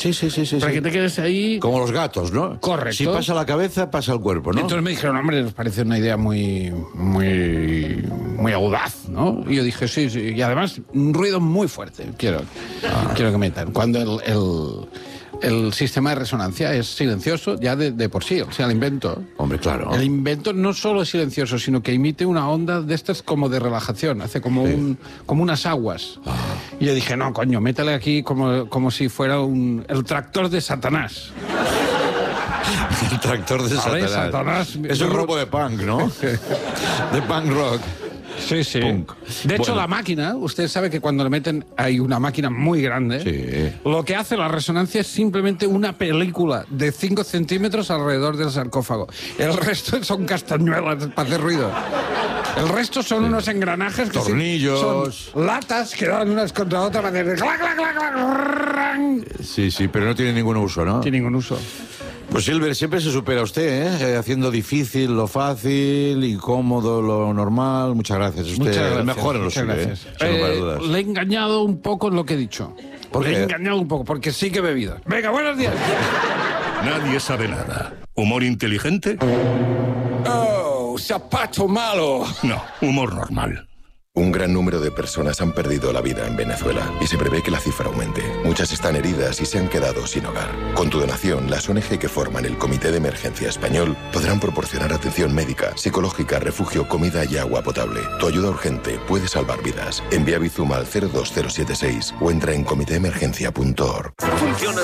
Sí. Para que te quedes ahí... Como los gatos, ¿no? Correcto. Si pasa la cabeza, pasa el cuerpo, ¿no? Entonces me dijeron, hombre, nos parece una idea muy audaz, ¿no? Y yo dije, sí. Y además, un ruido muy fuerte, quiero que metan. Cuando el sistema de resonancia es silencioso ya de por sí, o sea, el invento. Hombre, claro. El invento no solo es silencioso, sino que emite una onda de estas como de relajación, hace como unas aguas. Y yo dije, no, coño, métele aquí como si fuera el tractor de Satanás. El tractor de Satanás. Es un grupo de punk, ¿no? De punk rock. Sí. Punk. De hecho, la máquina, usted sabe que cuando le meten, hay una máquina muy grande. Sí. Lo que hace la resonancia es simplemente una película de 5 centímetros alrededor del sarcófago. El resto son castañuelas para hacer ruido. El resto son unos engranajes que tornillos, son latas que dan unas contra otras para hacer clac, clac, clac, clac. Sí, pero no tiene ningún uso, ¿no? Tiene ningún uso. Pues Silver, siempre se supera usted, ¿eh? Haciendo difícil lo fácil, incómodo lo normal. Muchas gracias. Usted Muchas gracias. Mejor en lo suyo, ¿eh? Sin lugar a dudas. Le he engañado un poco en lo que he dicho. Le he engañado un poco, porque sí que he bebido. Venga, buenos días. Nadie sabe nada. ¿Humor inteligente? ¡Oh, zapato malo! No, humor normal. Un gran número de personas han perdido la vida en Venezuela y se prevé que la cifra aumente. Muchas están heridas y se han quedado sin hogar. Con tu donación, las ONG que forman el Comité de Emergencia Español podrán proporcionar atención médica, psicológica, refugio, comida y agua potable. Tu ayuda urgente puede salvar vidas. Envía Bizum al 02076 o entra en comitéemergencia.org. Funciona